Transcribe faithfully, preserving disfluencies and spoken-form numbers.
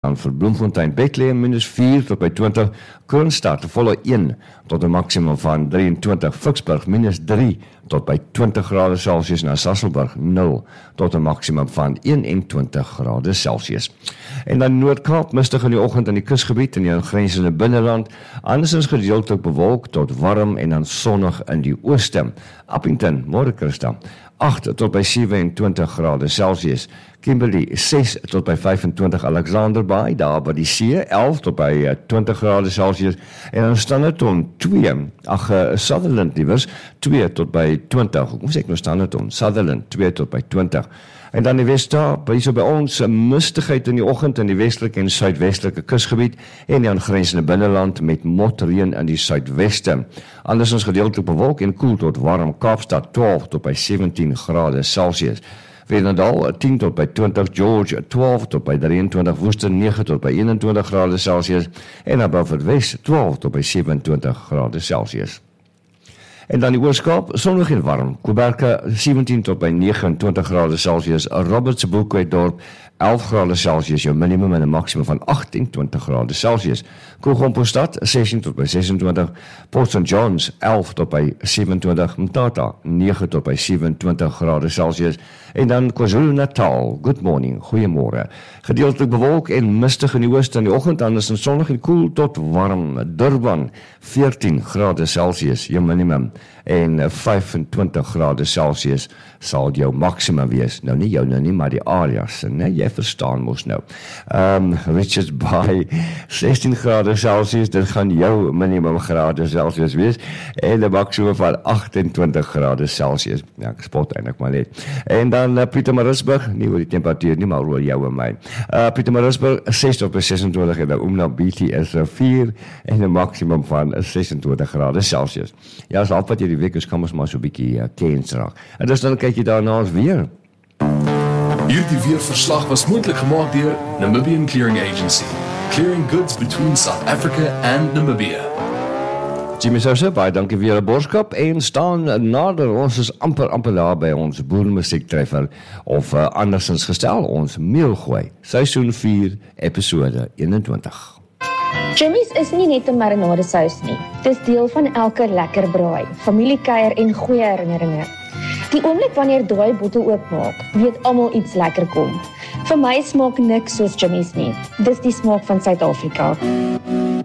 Dan vir Bloemfontein, Bethlehem minus vier tot by twintig, Kroonstad volle een tot 'n maksimum van drieëntwintig, Ficksburg minus drie tot by twintig grade Celsius, na Sasolburg nul tot 'n maksimum van eenentwintig grade Celsius. En dan Noord-Kaap, mistig in die oggend in die kusgebied en die aangrensende binneland, andersins gedeeltelik bewolk tot warm en dan sonnig in die ooste. Appington, môre Christa, agt tot by sewenentwintig grade Celsius, Kimberley ses tot by vyfentwintig, Alexander Bay, daar by die see, elf tot by twintig grade Celsius, en dan Standerton twee, ag uh, Sutherland liewers, twee tot by twintig, hoe sê ek nou Standerton, Sutherland twee tot by twintig, en dan die Wes-Kaap, hier so by ons, mistigheid in die oggend in die westelike en suidwestelike kusgebied, en die aangrensende binneland met motreën in die suidweste. Andersins gedeeltelik bewolk en koel tot warm, Kaapstad twaalf tot by sewentien grade Celsius. Vredendal tien tot by twintig, George twaalf tot by drieëntwintig, Worcester nege tot by eenentwintig grade Celsius, en dan Beaufort twaalf tot by sewentwintig grade Celsius. En dan die Oos-Kaap, sonnig en warm, Kuberka sewentien tot by negenentwintig grade Celsius, Roberts Boekwetdorp elf grade Celsius, jou minimum en 'n maksimum van agtentwintig grade Celsius. Koolgompostad sestien tot by sesentwintig, Port Saint John's elf tot by sewentwintig, Mtata nege tot by sewentwintig grade Celsius, en dan KwaZulu-Natal, good morning, goeiemôre, gedeeltelik bewolk en mistig in die ooste in die oggend, anders sonnig en koel tot warm, Durban veertien grade Celsius, jou minimum, en vyfentwintig grade Celsius sal jou maksimum wees, nou nie jou nou nie, maar die areas, nee, jy verstaan mos nou. Um, Richards Bay, sestien grade Celsius, dit gaan jou minimum grade Celsius wees, en 'n maksimum van agtentwintig grade Celsius, ja, ek spot eintlik maar net. En dan uh, Pietermaritzburg, nie oor die temperatuur nie, maar oor jou en my. Uh, Pietermaritzburg, ses tot by sesentwintig, en dan Umna B T is vier, en 'n maksimum van sesentwintig grade Celsius. Ja, as al wat jy die week is, kan ons maar so 'n bietjie uh, kens raak. En dus dan kyk jy daarna ons weer. Hierdie weerverslag was moontlik gemaak deur Namibian Clearing Agency, clearing goods between South Africa and Namibia. Jimmy Sousa, baie dankie vir julle boodskap, en staan nader, ons is amper amper daar by ons boeremusiek treffer, of uh, andersins gestel, ons meelgooi, seisoen vier, episode eenentwintig. Jimmy's is nie net 'n marinade sous nie. Dis deel van elke lekker braai, familiekuier en goeie herinneringe. Die oomblik wanneer daai bottel oopmaak, weet almal iets lekker kom. Vir my smaak niks soos Jimmy's nie. Dis die smaak van Suid-Afrika.